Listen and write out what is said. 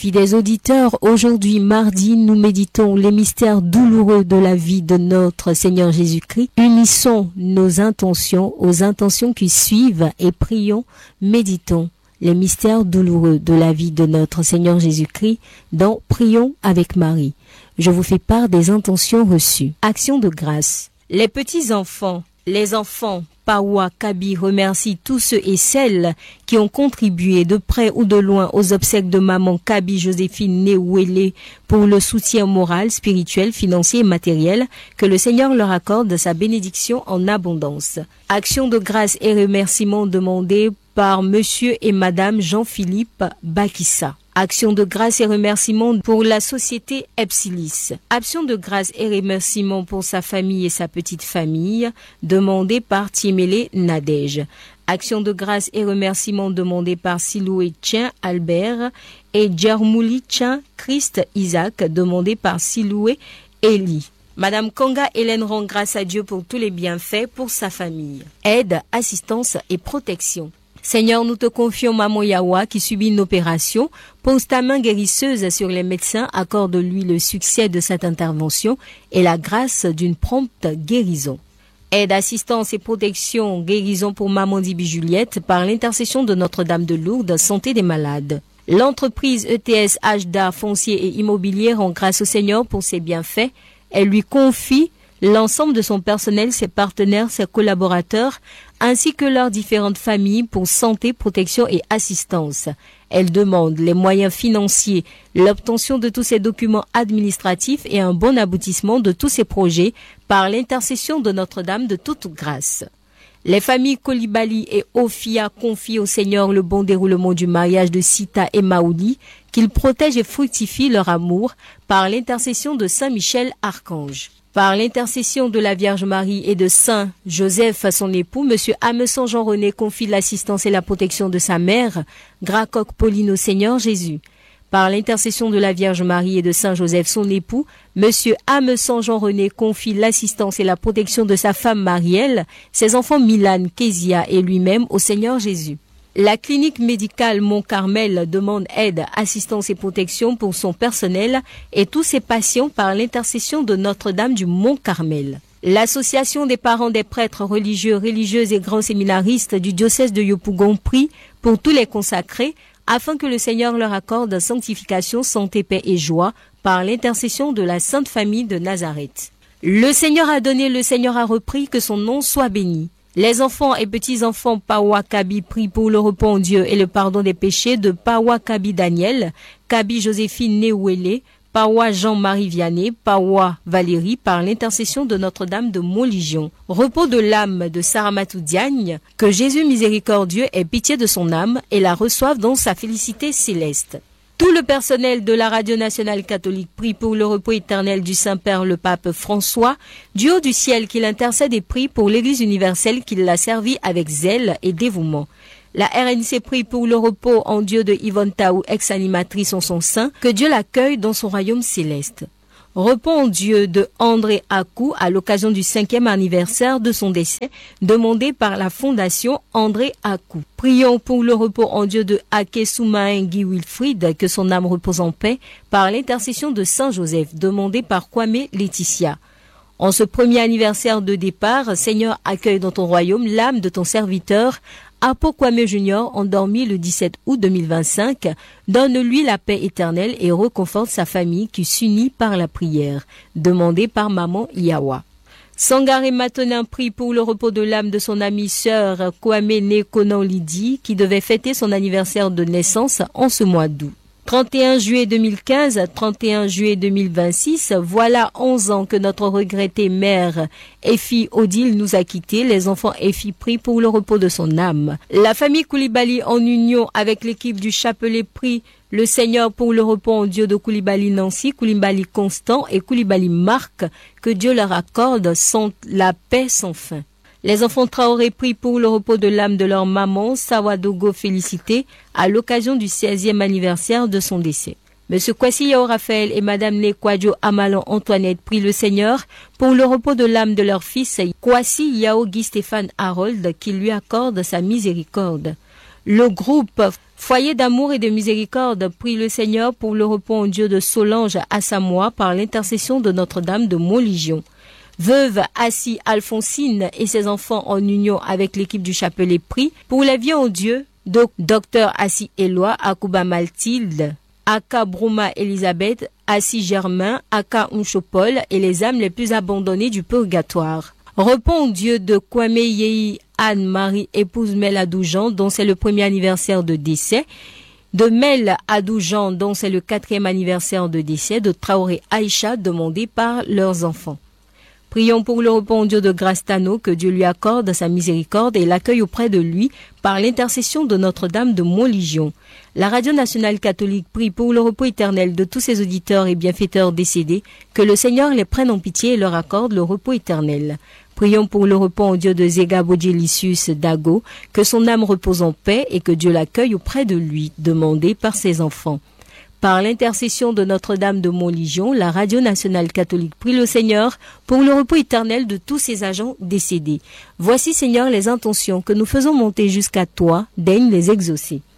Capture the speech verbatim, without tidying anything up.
Fidèles auditeurs, aujourd'hui mardi, nous méditons les mystères douloureux de la vie de notre Seigneur Jésus-Christ. Unissons nos intentions aux intentions qui suivent et prions, méditons les mystères douloureux de la vie de notre Seigneur Jésus-Christ dans Prions avec Marie. Je vous fais part des intentions reçues. Action de grâce. Les petits enfants, les enfants, Pawa Kabi remercie tous ceux et celles qui ont contribué de près ou de loin aux obsèques de maman Kabi Joséphine Néouélé pour le soutien moral, spirituel, financier et matériel, que le Seigneur leur accorde sa bénédiction en abondance. Action de grâce et remerciements demandés par Monsieur et Madame Jean-Philippe Bakissa. Action de grâce et remerciements pour la société Epsilis. Action de grâce et remerciements pour sa famille et sa petite famille, demandée par Tiemele Nadège. Action de grâce et remerciements demandés par Siloué Tien Albert et Djermouli Tien Christ Isaac, demandé par Siloué Eli. Madame Kanga Hélène rend grâce à Dieu pour tous les bienfaits pour sa famille. Aide, assistance et protection. Seigneur, nous te confions Maman Yawa qui subit une opération. Pose ta main guérisseuse sur les médecins, accorde-lui le succès de cette intervention et la grâce d'une prompte guérison. Aide, assistance et protection, guérison pour Maman Dibi Juliette par l'intercession de Notre-Dame de Lourdes, santé des malades. L'entreprise E T S H D A Foncier et Immobilier rend grâce au Seigneur pour ses bienfaits. Elle lui confie l'ensemble de son personnel, ses partenaires, ses collaborateurs, ainsi que leurs différentes familles pour santé, protection et assistance. Elle demande les moyens financiers, l'obtention de tous ses documents administratifs et un bon aboutissement de tous ses projets par l'intercession de Notre-Dame de toute grâce. Les familles Kolibali et Ofia confient au Seigneur le bon déroulement du mariage de Sita et Maouli, qu'il protège et fructifie leur amour par l'intercession de Saint Michel Archange. Par l'intercession de la Vierge Marie et de Saint Joseph, son époux, Monsieur Hameçon Jean-René confie l'assistance et la protection de sa mère, Gracoq Pauline au Seigneur Jésus. Par l'intercession de la Vierge Marie et de Saint Joseph, son époux, Monsieur Hameçon Jean-René confie l'assistance et la protection de sa femme Marielle, ses enfants Milan, Kézia et lui-même au Seigneur Jésus. La clinique médicale Mont-Carmel demande aide, assistance et protection pour son personnel et tous ses patients par l'intercession de Notre-Dame du Mont-Carmel. L'association des parents des prêtres religieux, religieuses et grands séminaristes du diocèse de Yopougon prie pour tous les consacrés afin que le Seigneur leur accorde sanctification, santé, paix et joie par l'intercession de la Sainte Famille de Nazareth. Le Seigneur a donné, le Seigneur a repris, que son nom soit béni. Les enfants et petits-enfants Pawa Kabi prient pour le repos en Dieu et le pardon des péchés de Pawa Kabi Daniel, Kabi Joséphine Néouélé, Pawa Jean-Marie Vianney, Pawa Valérie par l'intercession de Notre-Dame de Montligion. Repos de l'âme de Saramatou Diagne, que Jésus miséricordieux ait pitié de son âme et la reçoive dans sa félicité céleste. Tout le personnel de la Radio Nationale Catholique prie pour le repos éternel du Saint-Père le Pape François, du haut du ciel qu'il intercède et prie pour l'Église universelle qui l'a servi avec zèle et dévouement. La R N C prie pour le repos en Dieu de Yvonne Taou, ex-animatrice en son sein, que Dieu l'accueille dans son royaume céleste. Repos en Dieu de André Akou à l'occasion du cinquième anniversaire de son décès, demandé par la Fondation André Akou. Prions pour le repos en Dieu de Ake Soumaïn Guy Wilfried, que son âme repose en paix, par l'intercession de Saint Joseph, demandé par Kwame Laetitia. En ce premier anniversaire de départ, Seigneur, accueille dans ton royaume l'âme de ton serviteur, Apo Kwame Junior, endormi le dix-sept août deux mille vingt-cinq, donne-lui la paix éternelle et reconforte sa famille qui s'unit par la prière, demandée par Maman Yawa. Sangaré Matonin prie pour le repos de l'âme de son amie sœur Kwame Nekonan Lydie, qui devait fêter son anniversaire de naissance en ce mois d'août. trente et un juillet deux mille quinze, trente et un juillet deux mille vingt-six, voilà onze ans que notre regrettée mère Effie Odile nous a quittés. Les enfants Effie prient pour le repos de son âme. La famille Koulibaly en union avec l'équipe du Chapelet prie le Seigneur pour le repos en Dieu de Koulibaly Nancy, Koulibaly Constant et Koulibaly Marc, que Dieu leur accorde sans la paix sans fin. Les enfants Traoré prient pour le repos de l'âme de leur maman, Sawadogo Félicité, à l'occasion du seizième anniversaire de son décès. Monsieur Kwasi Yao Raphaël et Madame Nekwadjo Amalan Antoinette prient le Seigneur pour le repos de l'âme de leur fils, Kwasi Yao Guy Stéphane Harold, qui lui accorde sa miséricorde. Le groupe Foyer d'amour et de miséricorde, prie le Seigneur pour le repos en Dieu de Solange à Samoa par l'intercession de Notre-Dame de Montlégion. Veuve Assis Alphonsine et ses enfants en union avec l'équipe du chapelet prie pour la vie en Dieu de Docteur Assis Éloi, Akuba Mathilde, Aka Brouma Elisabeth, Assis Germain, Aka Unchopol et les âmes les plus abandonnées du purgatoire. Repos en Dieu de Kwame Yei Anne-Marie, épouse Mel Adoujan, dont c'est le premier anniversaire de décès, de Mel Adoujan, dont c'est le quatrième anniversaire de décès, de Traoré Aïcha, demandé par leurs enfants. Prions pour le repos en Dieu de Grastano, que Dieu lui accorde sa miséricorde et l'accueille auprès de lui par l'intercession de Notre-Dame de Montlégion. La Radio nationale catholique prie pour le repos éternel de tous ses auditeurs et bienfaiteurs décédés, que le Seigneur les prenne en pitié et leur accorde le repos éternel. Prions pour le repos en Dieu de Zega Bodjelicius Dago, que son âme repose en paix et que Dieu l'accueille auprès de lui, demandé par ses enfants. Par l'intercession de Notre-Dame de Montlégion, la Radio nationale catholique prie le Seigneur pour le repos éternel de tous ses agents décédés. Voici, Seigneur, les intentions que nous faisons monter jusqu'à toi, daigne les exaucer.